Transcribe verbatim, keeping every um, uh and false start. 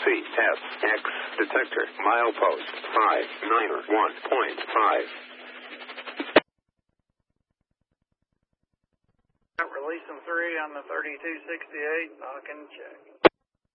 C S X detector milepost five nine one point five. Releasing three on the thirty-two sixty-eight, knock and check.